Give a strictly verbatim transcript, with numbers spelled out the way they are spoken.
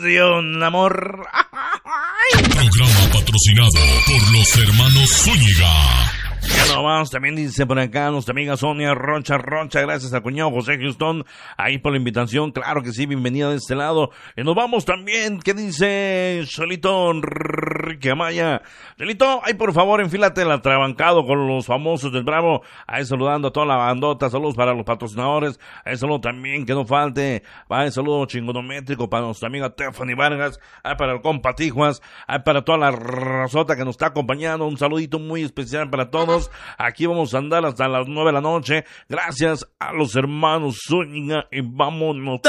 un amor. Programa patrocinado por los hermanos Zúñiga. Ya no más, también dice por acá nuestra amiga Sonia Rocha Rocha, gracias al cuñado José Houston, ahí por la invitación, claro que sí, bienvenida de este lado. Y nos vamos también, ¿qué dice Cholito Enrique Amaya? Cholito, ahí por favor enfílate el atrabancado con los famosos del Bravo, ahí saludando a toda la bandota, saludos para los patrocinadores, ahí saludo también, que no falte, ahí saludo chingonométrico para nuestra amiga Tiffany Vargas, ahí para el compa Tijuas, ahí para toda la razota que nos está acompañando, un saludito muy especial para todos. Aquí vamos a andar hasta las nueve de la noche. Gracias a los hermanos Zúñiga y vámonos.